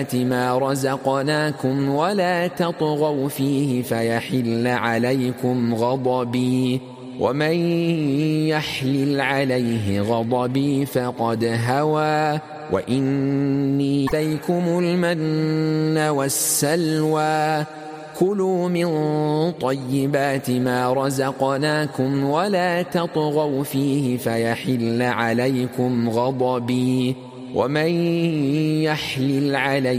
ما رزقناكم ولا تطغوا فيه فيحل عليكم غضبي ومن يحلل عليه غضبي فقد هوى وإني إليكم المن والسلوى كلوا من طيبات ما رزقناكم ولا تطغوا فيه فيحل عليكم غضبي ومن يحلل عليه